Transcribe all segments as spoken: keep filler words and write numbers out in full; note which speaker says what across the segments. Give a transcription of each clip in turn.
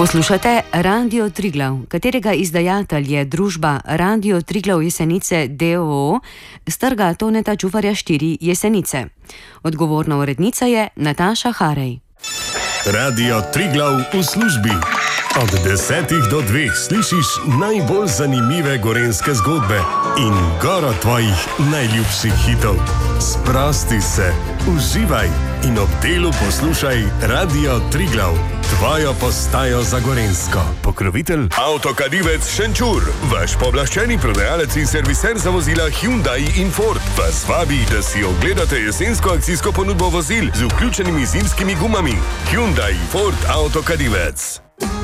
Speaker 1: Poslušate Radio Triglav, katerega izdajatelj je družba Radio Triglav Jesenice d o o s trga Toneta Čufarja štiri Jesenice. Odgovorna urednica je Nataša Harej.
Speaker 2: Radio Triglav v službi. Od desetih do dveh slišiš najbolj zanimive gorenjske zgodbe in goro tvojih najljubših hitov. Sprosti se, uživaj in ob delu poslušaj Radio Triglav, tvojo postajo za gorenjsko. Pokrovitelj Avtokadivec Šenčur, vaš pooblaščeni prodajalec in serviser za vozila Hyundai in Ford, vas vabi, da si ogledate jesensko akcijsko ponudbo vozil z vključenimi zimskimi gumami. Hyundai, Ford, Avtokadivec.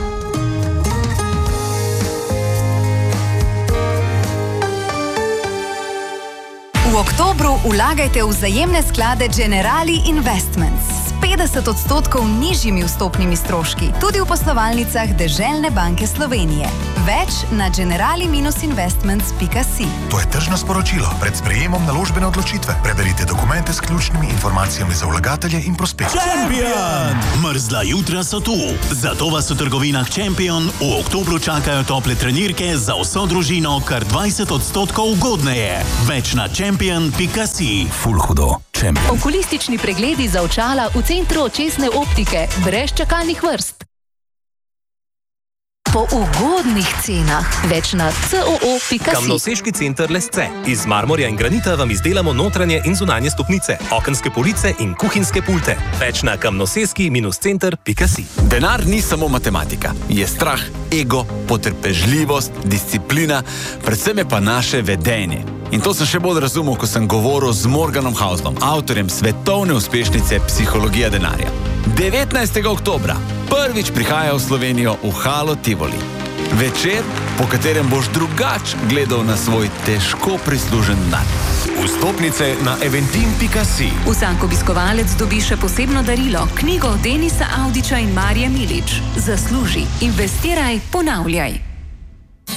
Speaker 3: V oktobru vlagajte v vzajemne sklade Generali Investments s petdeset odstotkov nižjimi vstopnimi stroški, tudi v poslovalnicah Deželne banke Slovenije. Več na generali investments pika si.
Speaker 4: To je tržno sporočilo. Pred sprejemom naložbene odločitve preberite dokumente s ključnimi informacijami za vlagatelje in prospekte.
Speaker 5: Champion! Mrzla jutra so tu. Zato vas v trgovinah Champion v oktobru čakajo tople trenirke za vso družino kar dvajset odstotkov ugodneje. Več na champion pika si.
Speaker 4: Ful hudo. Champion.
Speaker 6: Okulistični pregledi za očala v centru očesne optike, brez čakalnih vrst. Po ugodnih cenah. Več na c o o pika si.
Speaker 7: Kamnoseški center Lesce. Iz marmorja in granita vam izdelamo notranje in zunanje stopnice, okenske police in kuhinjske pulte. Več na kamnoseski center pika si.
Speaker 8: Denar ni samo matematika. Je strah, ego, potrpežljivost, disciplina, predvsem je pa naše vedenje. In to sem še bolj razumel, ko sem govoril z Morganom Houslom, avtorjem svetovne uspešnice Psihologija denarja. devetnajstega oktobra prvič prihaja v Slovenijo v Halo Tivoli. Večer, po katerem boš drugač gledal na svoj težko prislužen denar.
Speaker 2: Vstopnice na eventim pika si.
Speaker 6: Vsak obiskovalec dobi še posebno darilo, knjigo Denisa Avdića in Marije Milič. Zasluži, investiraj, ponavljaj.